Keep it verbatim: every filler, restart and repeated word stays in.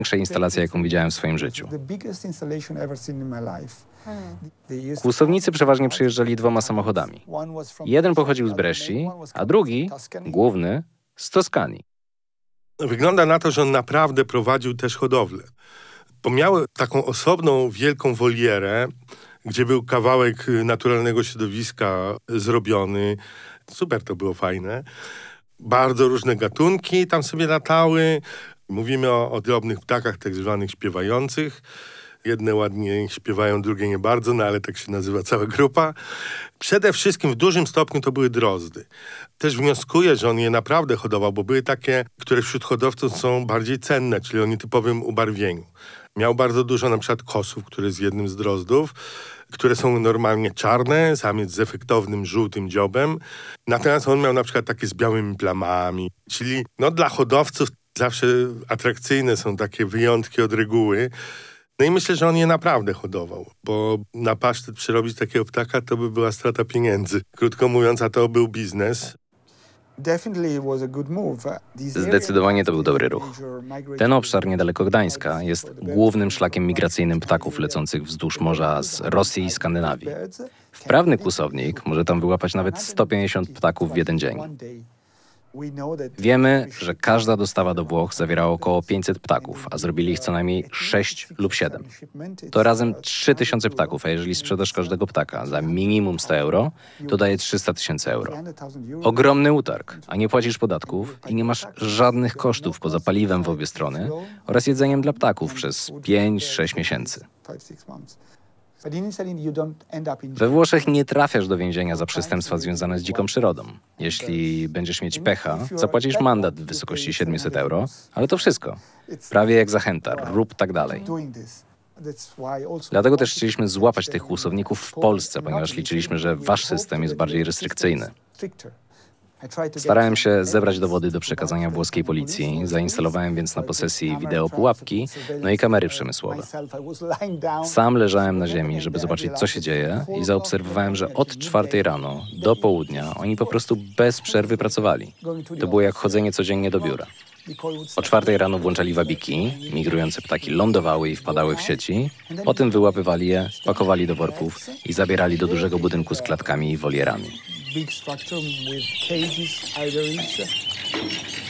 największa instalacja, jaką widziałem w swoim życiu. Kłusownicy przeważnie przyjeżdżali dwoma samochodami. Jeden pochodził z Bresci, a drugi, główny, z Toskanii. Wygląda na to, że on naprawdę prowadził też hodowlę. Bo miał taką osobną, wielką wolierę, gdzie był kawałek naturalnego środowiska zrobiony. Super to było fajne. Bardzo różne gatunki tam sobie latały. Mówimy o, o drobnych ptakach, tak zwanych śpiewających. Jedne ładnie śpiewają, drugie nie bardzo, no ale tak się nazywa cała grupa. Przede wszystkim w dużym stopniu to były drozdy. Też wnioskuję, że on je naprawdę hodował, bo były takie, które wśród hodowców są bardziej cenne, czyli o nietypowym ubarwieniu. Miał bardzo dużo na przykład kosów, który jest jednym z drozdów, które są normalnie czarne, samiec z efektownym żółtym dziobem. Natomiast on miał na przykład takie z białymi plamami. Czyli no, dla hodowców zawsze atrakcyjne są takie wyjątki od reguły. No i myślę, że on je naprawdę hodował, bo na pasztet przerobić takiego ptaka to by była strata pieniędzy. Krótko mówiąc, a to był biznes. Zdecydowanie to był dobry ruch. Ten obszar niedaleko Gdańska jest głównym szlakiem migracyjnym ptaków lecących wzdłuż morza z Rosji i Skandynawii. Wprawny kłusownik może tam wyłapać nawet sto pięćdziesiąt ptaków w jeden dzień. Wiemy, że każda dostawa do Włoch zawierała około pięćset ptaków, a zrobili ich co najmniej sześć lub siedem. To razem trzy tysiące ptaków, a jeżeli sprzedasz każdego ptaka za minimum sto euro, to daje trzysta tysięcy euro. Ogromny utarg, a nie płacisz podatków i nie masz żadnych kosztów poza paliwem w obie strony oraz jedzeniem dla ptaków przez pięć sześć miesięcy. We Włoszech nie trafiasz do więzienia za przestępstwa związane z dziką przyrodą. Jeśli będziesz mieć pecha, zapłacisz mandat w wysokości siedemset euro, ale to wszystko. Prawie jak zachęta, rób tak dalej. Dlatego też chcieliśmy złapać tych kłusowników w Polsce, ponieważ liczyliśmy, że wasz system jest bardziej restrykcyjny. Starałem się zebrać dowody do przekazania włoskiej policji, zainstalowałem więc na posesji wideo pułapki, no i kamery przemysłowe. Sam leżałem na ziemi, żeby zobaczyć, co się dzieje i zaobserwowałem, że od czwartej rano do południa oni po prostu bez przerwy pracowali. To było jak chodzenie codziennie do biura. O czwartej rano włączali wabiki, migrujące ptaki lądowały i wpadały w sieci, potem wyłapywali je, pakowali do worków i zabierali do dużego budynku z klatkami i wolierami. Big structure with cages, ivories.